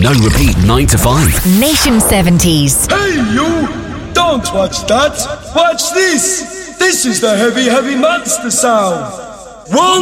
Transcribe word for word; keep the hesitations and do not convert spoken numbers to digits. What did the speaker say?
No repeat nine to five. Nation seventies. Hey you! Don't watch that! Watch this! This is the heavy, heavy monster sound! One